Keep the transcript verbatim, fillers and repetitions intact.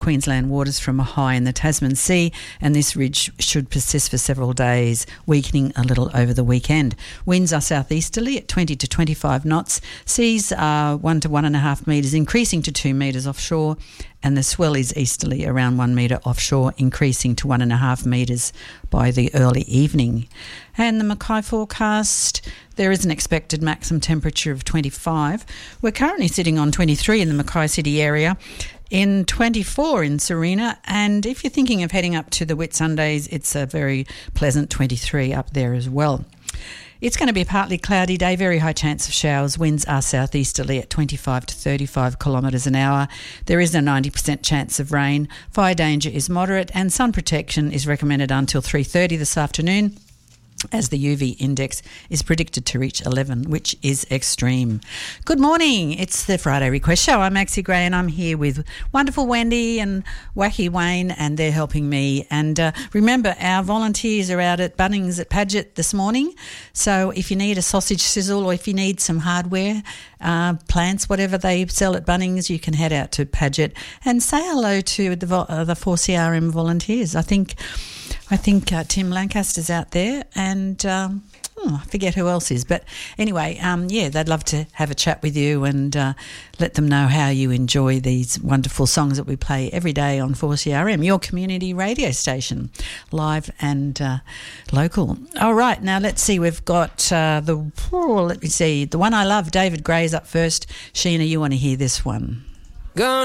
Queensland waters from a high in the Tasman Sea, and this ridge should persist for several days, weakening a little over the weekend. Winds are southeasterly at twenty to twenty-five knots. Seas are one to one and a half metres, increasing to two metres offshore, and the swell is easterly around one metre offshore, increasing to one and a half metres by the early evening. And the Mackay forecast, there is an expected maximum temperature of twenty-five. We're currently sitting on twenty-three in the Mackay City area, in twenty-four in Serena, and if you're thinking of heading up to the Whitsundays, it's a very pleasant twenty-three up there as well. It's going to be a partly cloudy day, very high chance of showers. Winds are southeasterly at twenty-five to thirty-five kilometres an hour. There is a ninety percent chance of rain. Fire danger is moderate, and sun protection is recommended until three thirty this afternoon, as the U V index is predicted to reach eleven, which is extreme. Good morning. It's the Friday Request Show. I'm Maxie Gray, and I'm here with wonderful Wendy and wacky Wayne, and they're helping me. And uh, remember, our volunteers are out at Bunnings at Paget this morning. So if you need a sausage sizzle, or if you need some hardware, uh, plants, whatever they sell at Bunnings, you can head out to Paget and say hello to the, vo- uh, the four C R M volunteers. I think... I think uh, Tim Lancaster's out there, and um, oh, I forget who else is. But anyway, um, yeah, they'd love to have a chat with you and uh, let them know how you enjoy these wonderful songs that we play every day on four C R M, your community radio station, live and uh, local. All right, now let's see. We've got uh, the, oh, let me see, the one I love, David Gray's up first. Sheena, you want to hear this one? Gone.